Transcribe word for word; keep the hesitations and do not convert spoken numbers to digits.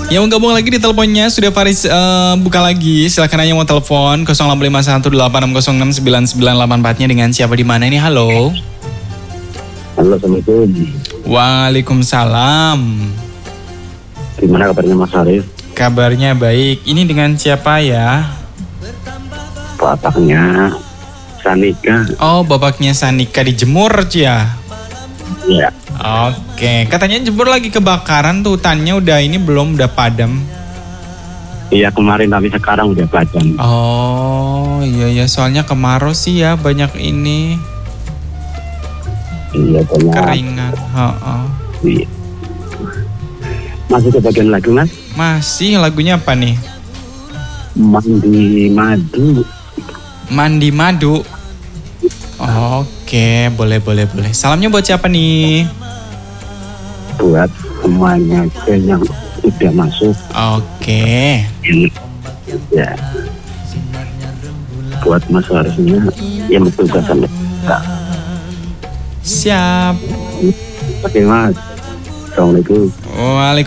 Yang mau gabung lagi di teleponnya sudah Faris uh, buka lagi. Silakan aja mau telepon nol delapan lima satu delapan enam nol enam sembilan sembilan delapan empat-nya dengan siapa di mana ini? Halo. Halo, Assalamualaikum. Waalaikumsalam. Gimana kabarnya Mas Arif? Kabarnya baik. Ini dengan siapa ya? Bapaknya Sanika. Oh, bapaknya Sanika dijemur ya? Iya. Oke, katanya jemur lagi kebakaran tuh, hutannya udah ini belum, udah padam. Iya kemarin tapi sekarang udah padam. Oh iya ya, soalnya kemarau sih ya banyak ini. Iya banyak. Keringan. Oh, Iya. Masih ke bagian lagu Mas? Masih, lagunya apa nih? Mandi Madu. Mandi Madu. Oke, boleh boleh boleh. Salamnya buat siapa nih? Buat semuanya yang udah masuk. Oke. Ya. Buat Mas Arifnya yang bertugas sama kita. Siap. Oke Mas. Assalamualaikum. Waalaikumsalam.